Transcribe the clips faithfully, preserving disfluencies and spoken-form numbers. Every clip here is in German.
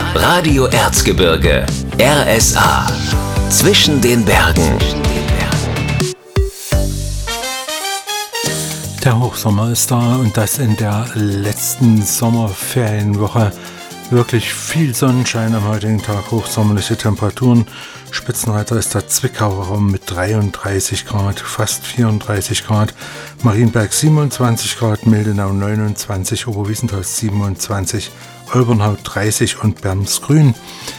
Radio Erzgebirge, R S A. Zwischen den Bergen. Der Hochsommer ist da und das in der letzten Sommerferienwoche. Wirklich viel Sonnenschein am heutigen Tag, hochsommerliche Temperaturen. Spitzenreiter ist der Zwickauer Raum mit dreiunddreißig Grad, fast vierunddreißig Grad. Marienberg siebenundzwanzig Grad, Mildenau neunundzwanzig, Oberwiesenthal siebenundzwanzig, Olbernhau dreißig und Bermsgrün.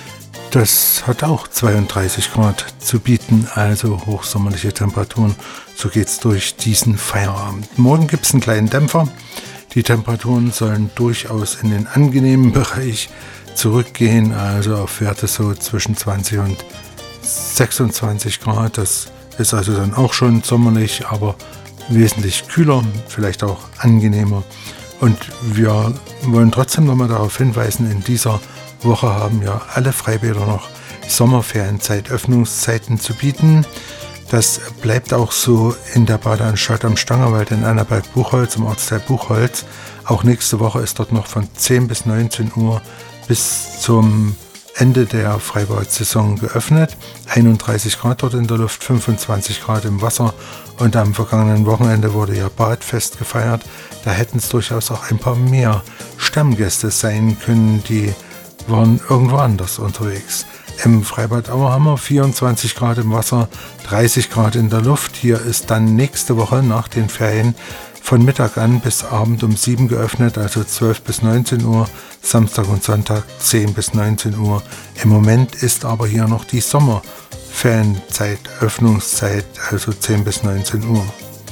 Das hat auch zweiunddreißig Grad zu bieten, also hochsommerliche Temperaturen. So geht's durch diesen Feierabend. Morgen gibt es einen kleinen Dämpfer. Die Temperaturen sollen durchaus in den angenehmen Bereich zurückgehen, also auf Werte so zwischen zwanzig und sechsundzwanzig Grad. Das ist also dann auch schon sommerlich, aber wesentlich kühler, vielleicht auch angenehmer. Und wir wollen trotzdem nochmal darauf hinweisen, in dieser Woche haben ja alle Freibäder noch Sommerferienzeit, Öffnungszeiten zu bieten. Das bleibt auch so in der Badeanstalt am Stangerwald in Annaberg-Buchholz, im Ortsteil Buchholz. Auch nächste Woche ist dort noch von zehn bis neunzehn Uhr bis zum Ende der Freibad-Saison geöffnet. einunddreißig Grad dort in der Luft, fünfundzwanzig Grad im Wasser. Und am vergangenen Wochenende wurde ja Badfest gefeiert. Da hätten es durchaus auch ein paar mehr Stammgäste sein können, die waren irgendwo anders unterwegs. Im Freibad Auerhammer vierundzwanzig Grad im Wasser, dreißig Grad in der Luft. Hier ist dann nächste Woche nach den Ferien von Mittag an bis Abend um sieben geöffnet, also zwölf bis neunzehn Uhr, Samstag und Sonntag zehn bis neunzehn Uhr. Im Moment ist aber hier noch die Sommerferienzeit, Öffnungszeit, also zehn bis neunzehn Uhr.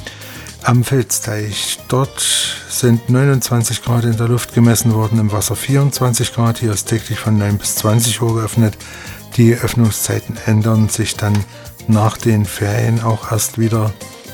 Am Filzteich, dort sind neunundzwanzig Grad in der Luft gemessen worden, im Wasser vierundzwanzig Grad. Hier ist täglich von neun bis zwanzig Uhr geöffnet. Die Öffnungszeiten ändern sich dann nach den Ferien auch erst wieder.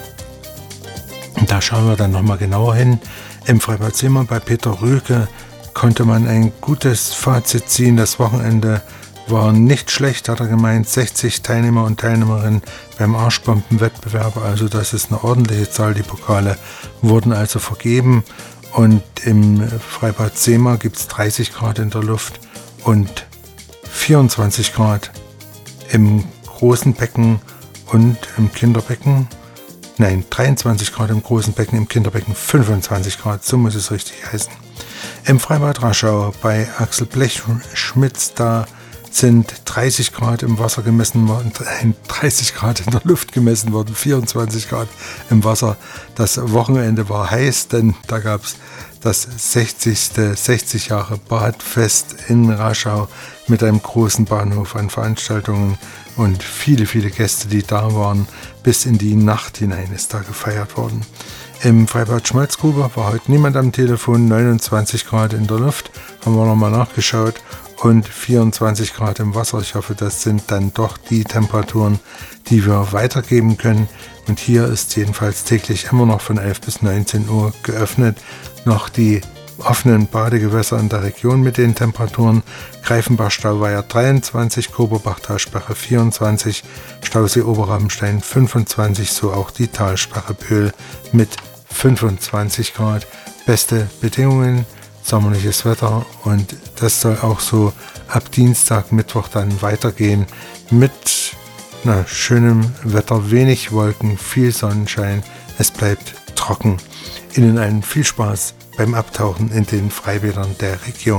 Da schauen wir dann nochmal genauer hin. Im Freibad Seemann bei Peter Rühlke konnte man ein gutes Fazit ziehen. Das Wochenende war nicht schlecht, hat er gemeint. sechzig Teilnehmer und Teilnehmerinnen beim Arschbombenwettbewerb. Also das ist eine ordentliche Zahl. Die Pokale wurden also vergeben. Und im Freibad Seemann gibt es dreißig Grad in der Luft und vierundzwanzig Grad im großen Becken und im Kinderbecken. Nein, dreiundzwanzig Grad im großen Becken, im Kinderbecken fünfundzwanzig Grad, so muss es richtig heißen. Im Freibad Raschau bei Axel Blechschmitz, da sind dreißig Grad im Wasser gemessen worden, dreißig Grad in der Luft gemessen worden, vierundzwanzig Grad im Wasser. Das Wochenende war heiß, denn da gab es das sechzigste sechzig Jahre Badfest in Raschau mit einem großen Bahnhof an Veranstaltungen und viele, viele Gäste, die da waren. Bis in die Nacht hinein ist da gefeiert worden. Im Freibad Schmalzgrube war heute niemand am Telefon, neunundzwanzig Grad in der Luft, haben wir nochmal nachgeschaut, und vierundzwanzig Grad im Wasser. Ich hoffe, das sind dann doch die Temperaturen, die wir weitergeben können. Und hier ist jedenfalls täglich immer noch von elf bis neunzehn Uhr geöffnet. Noch die offenen Badegewässer in der Region mit den Temperaturen: Greifenbach-Stauweiher dreiundzwanzig, Koberbach-Talsperre vierundzwanzig, Stausee Oberrabenstein fünfundzwanzig, so auch die Talsperre Pöhl mit fünfundzwanzig Grad. Beste Bedingungen, sommerliches Wetter, und das soll auch so ab Dienstag, Mittwoch dann weitergehen mit na, schönem Wetter, wenig Wolken, viel Sonnenschein, es bleibt trocken. Ihnen allen viel Spaß beim Abtauchen in den Freibädern der Region.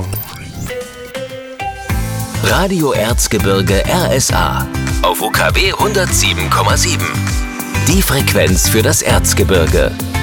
Radio Erzgebirge R S A auf U K W hundertsieben Komma sieben. Die Frequenz für das Erzgebirge.